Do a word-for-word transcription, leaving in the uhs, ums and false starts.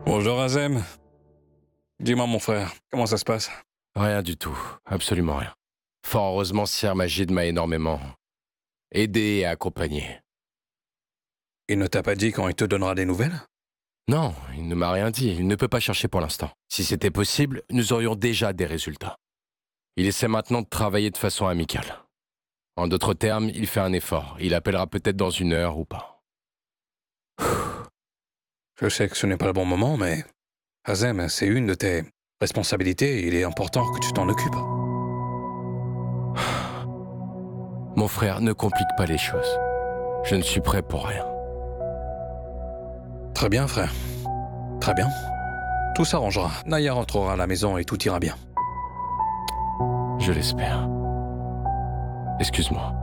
Bonjour Azem. Dis-moi mon frère, comment ça se passe? Rien du tout, absolument rien. Fort heureusement, Sir Majid m'a énormément aidé et accompagné. Il ne t'a pas dit quand il te donnera des nouvelles? Non, il ne m'a rien dit, il ne peut pas chercher pour l'instant. Si c'était possible, nous aurions déjà des résultats. Il essaie maintenant de travailler de façon amicale. En d'autres termes, il fait un effort. Il appellera peut-être dans une heure ou pas. Je sais que ce n'est pas le bon moment, mais... Azem, c'est une de tes responsabilités et il est important que tu t'en occupes. Mon frère, ne complique pas les choses. Je ne suis prêt pour rien. Très bien, frère. Très bien. Tout s'arrangera. Naya rentrera à la maison et tout ira bien. Je l'espère. Excuse-moi.